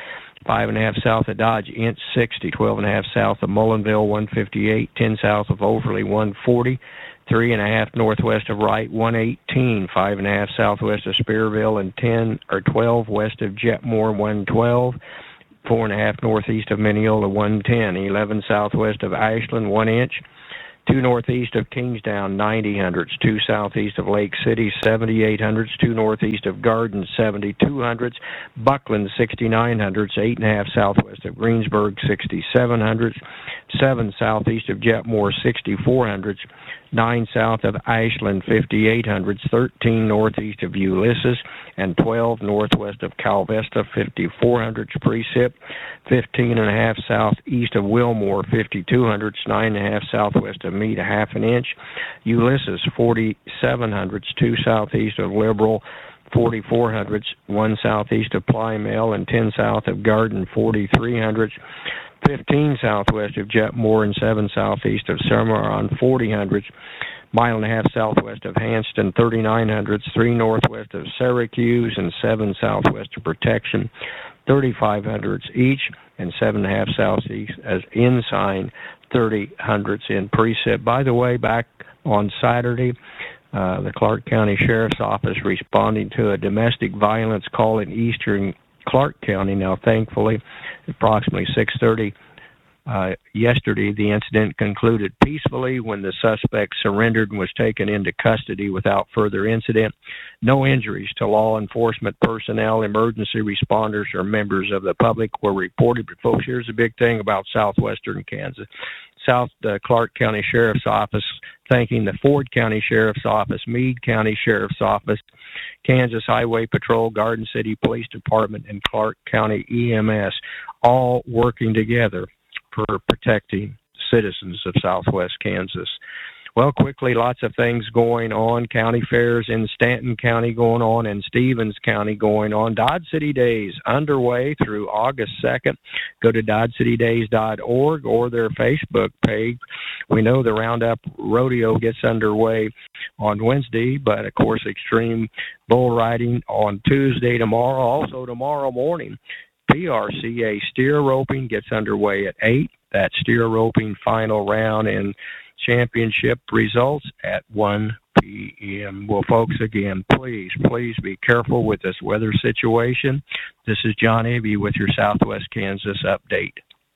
five and a half south of Dodge, Inch sixty, twelve and a half south of Mullenville, one fifty-eight, ten south of Overley, one forty, three and a half northwest of Wright, one eighteen, five and a half southwest of Spearville, and ten or twelve west of Jetmore, one twelve, four and a half northeast of Mineola, one ten, eleven southwest of Ashland, one inch, two northeast of Kingstown, ninety hundredths, two southeast of Lake City, seventy-eight hundredths, two northeast of Garden, seventy-two hundredths, Buckland, sixty-nine hundredths, eight and a half southwest of Greensburg, sixty-seven hundredths, seven southeast of Jetmore, sixty-four hundredths, nine south of Ashland, fifty-eight hundredths, thirteen northeast of Ulysses, and twelve northwest of Calvesta, fifty-four hundredths precip, fifteen and a half southeast of Wilmore, fifty-two hundredths, nine and a half southwest of Meade, a half an inch, Ulysses, forty-seven hundredths, two southeast of Liberal, forty-four hundredths, one southeast of Plymell, and ten south of Garden, forty-three hundredths, fifteen southwest of Jetmore, and seven southeast of Cimarron, forty hundredths, mile and a half southwest of Hanston, thirty-nine hundredths, three northwest of Syracuse, and seven southwest of Protection, thirty-five hundredths each, and seven and a half southeast as Ensign, thirty hundredths in precip. By the way, back on Saturday, uh, the Clark County Sheriff's Office responding to a domestic violence call in eastern Clark County. Now, thankfully, approximately six thirty uh, yesterday, the incident concluded peacefully when the suspect surrendered and was taken into custody without further incident. No injuries to law enforcement personnel, emergency responders, or members of the public were reported. But, folks, here's a big thing about southwestern Kansas. South uh, Clark County Sheriff's Office thanking the Ford County Sheriff's Office, Meade County Sheriff's Office, Kansas Highway Patrol, Garden City Police Department, and Clark County E M S, all working together for protecting citizens of southwest Kansas. Well, quickly, lots of things going on. County fairs in Stanton County going on and Stevens County going on. Dodge City Days underway through August second. Go to dodge city days dot org or their Facebook page. We know the Roundup Rodeo gets underway on Wednesday, but, of course, extreme bull riding on Tuesday tomorrow. Also tomorrow morning, P R C A steer roping gets underway at eight. That steer roping final round and championship results at one p.m. Well, folks, again, please, please be careful with this weather situation. This is John Avey with your Southwest Kansas update.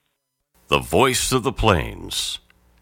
The voice of the plains,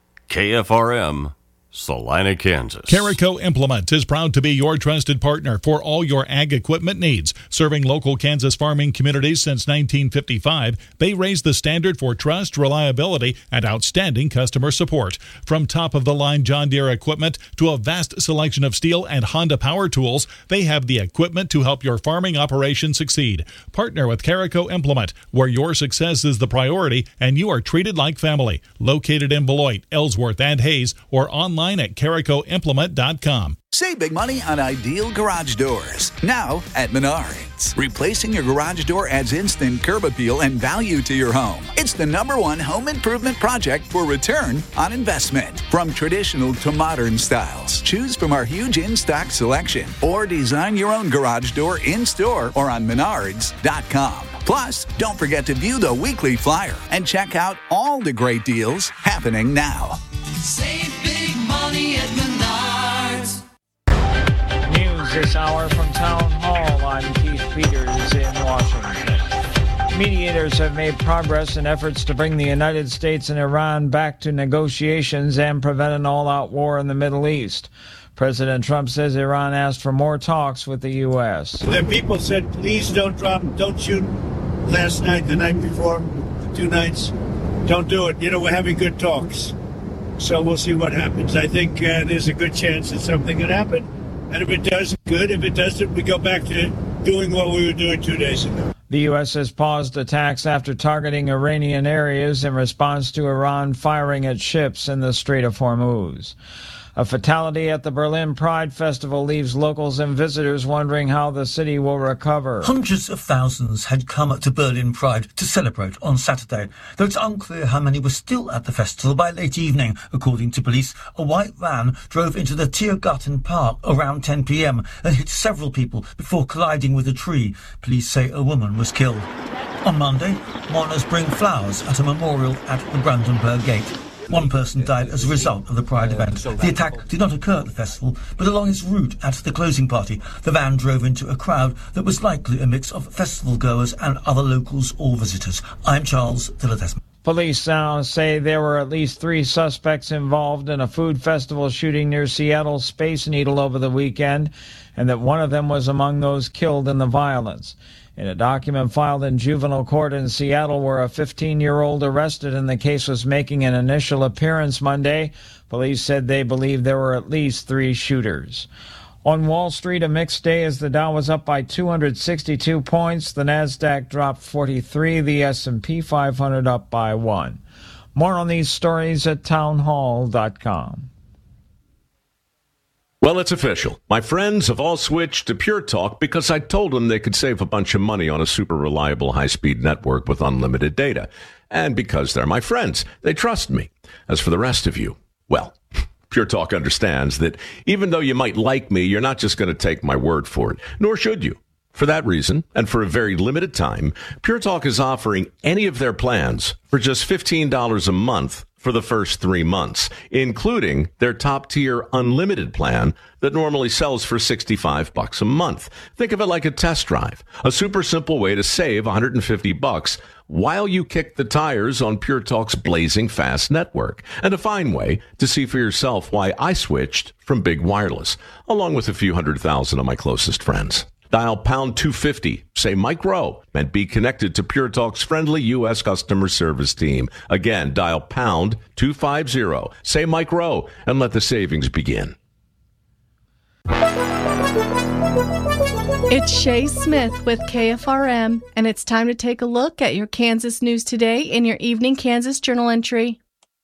K F R M, Salina, Kansas. Carico Implement is proud to be your trusted partner for all your ag equipment needs. Serving local Kansas farming communities since nineteen fifty-five, they raise the standard for trust, reliability, and outstanding customer support. From top-of-the-line John Deere equipment to a vast selection of Steel and Honda power tools, they have the equipment to help your farming operation succeed. Partner with Carico Implement, where your success is the priority and you are treated like family. Located in Beloit, Ellsworth, and Hayes, or online at carico implement dot com. Save big money on Ideal Garage Doors. Now at Menards. Replacing your garage door adds instant curb appeal and value to your home. It's the number one home improvement project for return on investment. From traditional to modern styles, choose from our huge in-stock selection or design your own garage door in-store or on menards dot com. Plus, don't forget to view the weekly flyer and check out all the great deals happening now. Save big money at Menards. News this hour from Town Hall. I'm Keith Peters in Washington. Mediators have made progress in efforts to bring the United States and Iran back to negotiations and prevent an all-out war in the Middle East. President Trump says Iran asked for more talks with the U S. The people said, please don't drop, don't shoot last night, the night before, two nights. Don't do it. You know, we're having good talks. So we'll see what happens. I think uh, there's a good chance that something could happen. And if it does, good. If it doesn't, we go back to doing what we were doing two days ago. The U S has paused attacks after targeting Iranian areas in response to Iran firing at ships in the Strait of Hormuz. A fatality at the Berlin Pride Festival leaves locals and visitors wondering how the city will recover. Hundreds of thousands had come to Berlin Pride to celebrate on Saturday, though it's unclear how many were still at the festival by late evening. According to police, a white van drove into the Tiergarten Park around ten p.m. and hit several people before colliding with a tree. Police say a woman was killed. On Monday, mourners bring flowers at a memorial at the Brandenburg Gate. One person died as a result of the Pride event. The attack did not occur at the festival, but along its route at the closing party, the van drove into a crowd that was likely a mix of festival goers and other locals or visitors. I'm Charles Dillatesman. Police now say there were at least three suspects involved in a food festival shooting near Seattle's Space Needle over the weekend, and that one of them was among those killed in the violence. In a document filed in juvenile court in Seattle, where a fifteen-year-old arrested in the case was making an initial appearance Monday, police said they believe there were at least three shooters. On Wall Street, a mixed day as the Dow was up by two hundred sixty-two points, the Nasdaq dropped forty-three, the S and P five hundred up by one. More on these stories at townhall dot com. Well, it's official. My friends have all switched to Pure Talk because I told them they could save a bunch of money on a super reliable high-speed network with unlimited data. And because they're my friends, they trust me. As for the rest of you, well, Pure Talk understands that even though you might like me, you're not just going to take my word for it, nor should you. For that reason, and for a very limited time, Pure Talk is offering any of their plans for just fifteen dollars a month for the first three months, including their top-tier unlimited plan that normally sells for sixty-five bucks a month. Think of it like a test drive, a super simple way to save one hundred fifty bucks while you kick the tires on Pure Talk's blazing fast network, and a fine way to see for yourself why I switched from big wireless, along with a few hundred thousand of my closest friends. Dial pound two fifty, say Mike Rowe, and be connected to Pure Talk's friendly U S customer service team. Again, dial pound two fifty, say Mike Rowe, and let the savings begin. It's Shay Smith with K F R M, and it's time to take a look at your Kansas news today in your Evening Kansas Journal entry.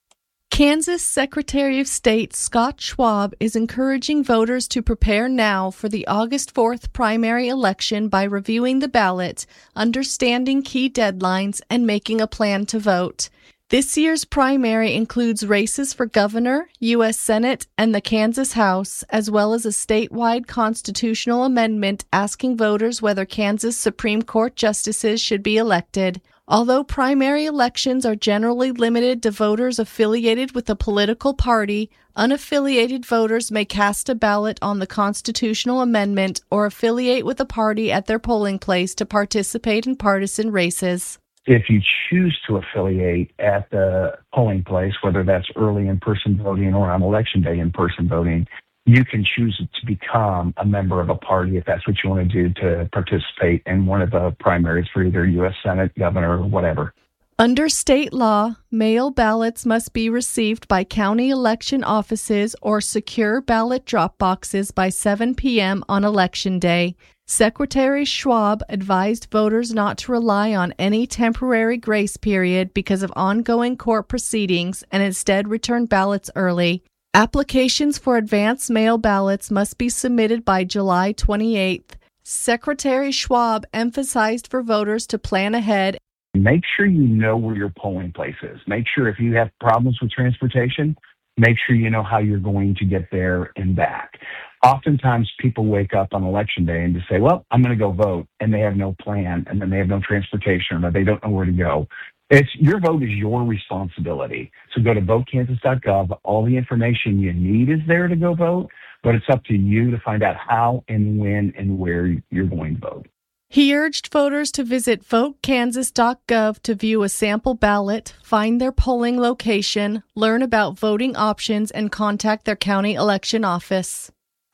Kansas Secretary of State Scott Schwab is encouraging voters to prepare now for the August fourth primary election by reviewing the ballot, understanding key deadlines, and making a plan to vote. This year's primary includes races for governor, U S Senate, and the Kansas House, as well as a statewide constitutional amendment asking voters whether Kansas Supreme Court justices should be elected. Although primary elections are generally limited to voters affiliated with a political party, unaffiliated voters may cast a ballot on the constitutional amendment or affiliate with a party at their polling place to participate in partisan races. If you choose to affiliate at the polling place, whether that's early in-person voting or on election day in-person voting, you can choose to become a member of a party if that's what you want to do to participate in one of the primaries for either U S Senate, governor, or whatever. Under state law, mail ballots must be received by county election offices or secure ballot drop boxes by seven p.m. on Election Day. Secretary Schwab advised voters not to rely on any temporary grace period because of ongoing court proceedings and instead return ballots early. Applications for advance mail ballots must be submitted by July twenty-eighth. Secretary Schwab emphasized for voters to plan ahead. Make sure you know where your polling place is. Make sure if you have problems with transportation, make sure you know how you're going to get there and back. Oftentimes people wake up on election day and just say, well, I'm going to go vote, and they have no plan, and then they have no transportation, or they don't know where to go. It's your vote is your responsibility. So go to vote kansas dot gov. All the information you need is there to go vote, but it's up to you to find out how and when and where you're going to vote. He urged voters to visit vote kansas dot gov to view a sample ballot, find their polling location, learn about voting options, and contact their county election office.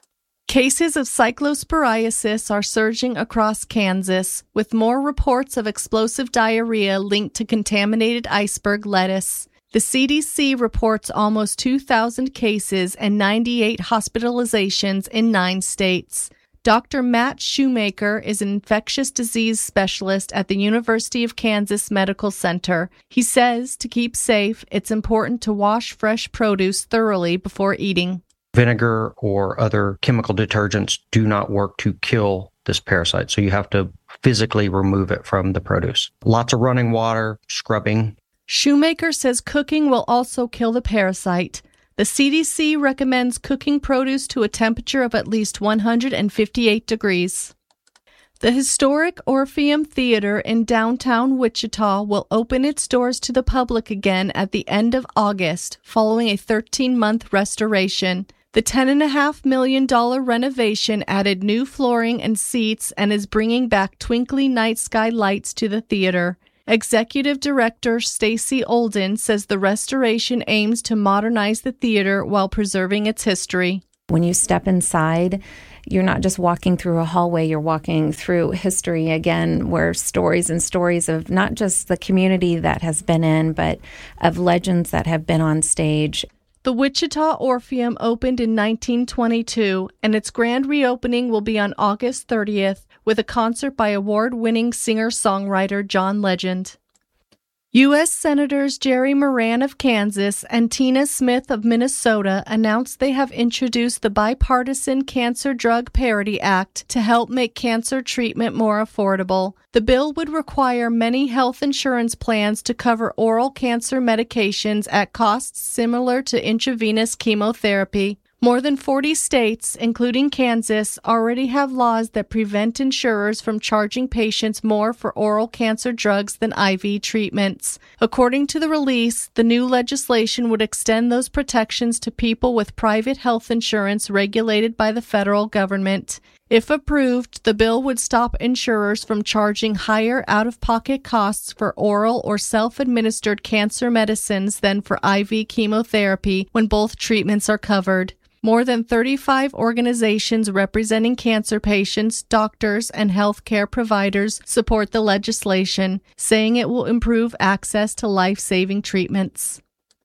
Cases of cyclosporiasis are surging across Kansas, with more reports of explosive diarrhea linked to contaminated iceberg lettuce. The C D C reports almost two thousand cases and ninety-eight hospitalizations in nine states. Doctor Matt Shoemaker is an infectious disease specialist at the University of Kansas Medical Center. He says to keep safe, it's important to wash fresh produce thoroughly before eating. Vinegar or other chemical detergents do not work to kill this parasite, so you have to physically remove it from the produce. Lots of running water, scrubbing. Shoemaker says cooking will also kill the parasite. The C D C recommends cooking produce to a temperature of at least one hundred fifty-eight degrees. The historic Orpheum Theater in downtown Wichita will open its doors to the public again at the end of August, following a thirteen-month restoration. The ten point five million dollars renovation added new flooring and seats and is bringing back twinkly night sky lights to the theater. Executive Director Stacy Olden says the restoration aims to modernize the theater while preserving its history. When you step inside, you're not just walking through a hallway, you're walking through history again, where stories and stories of not just the community that has been in, but of legends that have been on stage. The Wichita Orpheum opened in nineteen twenty-two, and its grand reopening will be on August thirtieth with a concert by award-winning singer-songwriter John Legend. U S Senators Jerry Moran of Kansas and Tina Smith of Minnesota announced they have introduced the Bipartisan Cancer Drug Parity Act to help make cancer treatment more affordable. The bill would require many health insurance plans to cover oral cancer medications at costs similar to intravenous chemotherapy. More than forty states, including Kansas, already have laws that prevent insurers from charging patients more for oral cancer drugs than I V treatments. According to the release, the new legislation would extend those protections to people with private health insurance regulated by the federal government. If approved, the bill would stop insurers from charging higher out-of-pocket costs for oral or self-administered cancer medicines than for I V chemotherapy when both treatments are covered. More than thirty-five organizations representing cancer patients, doctors, and healthcare providers support the legislation, saying it will improve access to life-saving treatments.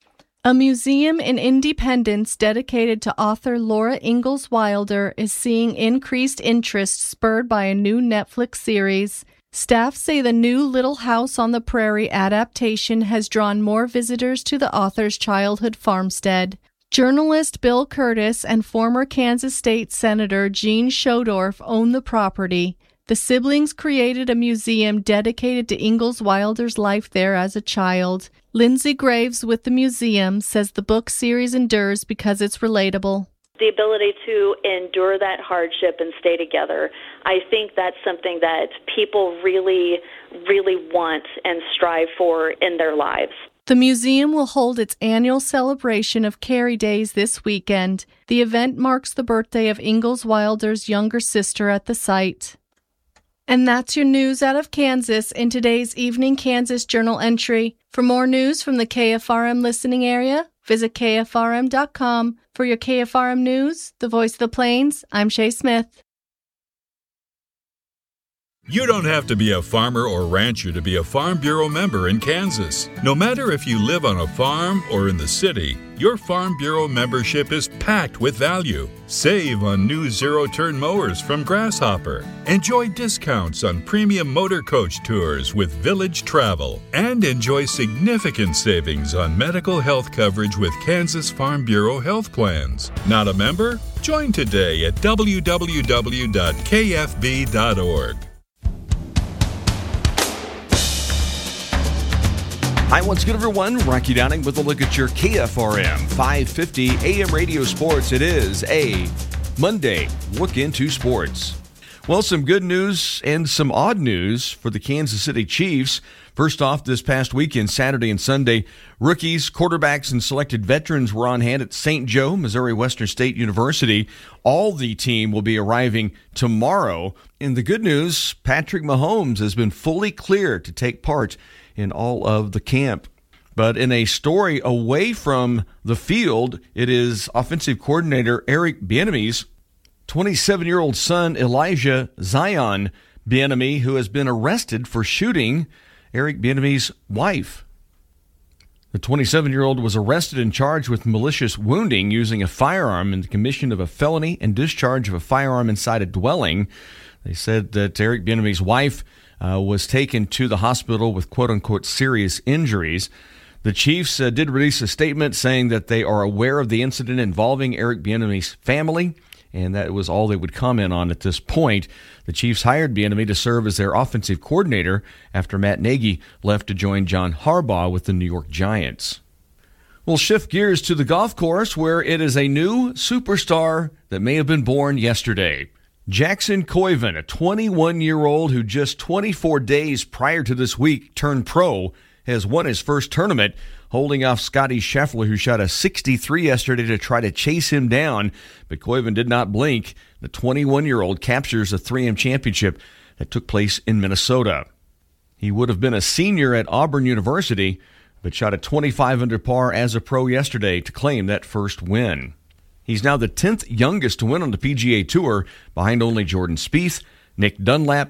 A museum in Independence dedicated to author Laura Ingalls Wilder is seeing increased interest spurred by a new Netflix series. Staff say the new Little House on the Prairie adaptation has drawn more visitors to the author's childhood farmstead. Journalist Bill Curtis and former Kansas State Senator Gene Schodorf own the property. The siblings created a museum dedicated to Ingalls Wilder's life there as a child. Lindsay Graves with the museum says the book series endures because it's relatable. The ability to endure that hardship and stay together, I think that's something that people really, really want and strive for in their lives. The museum will hold its annual celebration of Carrie Days this weekend. The event marks the birthday of Ingalls Wilder's younger sister at the site. And that's your news out of Kansas in today's Evening Kansas Journal entry. For more news from the K F R M listening area, visit K F R M dot com. For your K F R M News, the voice of the Plains, I'm Shay Smith. You don't have to be a farmer or rancher to be a Farm Bureau member in Kansas. No matter if you live on a farm or in the city, your Farm Bureau membership is packed with value. Save on new zero-turn mowers from Grasshopper. Enjoy discounts on premium motor coach tours with Village Travel. And enjoy significant savings on medical health coverage with Kansas Farm Bureau health plans. Not a member? Join today at w w w dot k f b dot org. Hi, once again, everyone. Rocky Downing with a look at your K F R M five fifty A M radio sports. It is a Monday look into sports. Well, some good news and some odd news for the Kansas City Chiefs. First off, this past weekend, Saturday and Sunday, rookies, quarterbacks, and selected veterans were on hand at Saint Joe, Missouri Western State University. All the team will be arriving tomorrow. And the good news, Patrick Mahomes has been fully cleared to take part in all of the camp. But in a story away from the field, it is offensive coordinator Eric Bieniemy's twenty-seven-year-old son Elijah Zion Bieniemy, who has been arrested for shooting Eric Bieniemy's wife. The twenty-seven-year-old was arrested and charged with malicious wounding using a firearm in the commission of a felony and discharge of a firearm inside a dwelling. They said that Eric Bieniemy's wife Uh, was taken to the hospital with quote-unquote serious injuries. The Chiefs uh, did release a statement saying that they are aware of the incident involving Eric Bieniemy's family, and that was all they would comment on at this point. The Chiefs hired Bieniemy to serve as their offensive coordinator after Matt Nagy left to join John Harbaugh with the New York Giants. We'll shift gears to the golf course, where it is a new superstar that may have been born yesterday. Jackson Koiven, a twenty-one-year-old who just twenty-four days prior to this week turned pro, has won his first tournament, holding off Scotty Scheffler, who shot a sixty-three yesterday to try to chase him down. But Koiven did not blink. The twenty-one-year-old captures a three M championship that took place in Minnesota. He would have been a senior at Auburn University, but shot a twenty-five under par as a pro yesterday to claim that first win. He's now the tenth youngest to win on the P G A Tour, behind only Jordan Spieth, Nick Dunlap,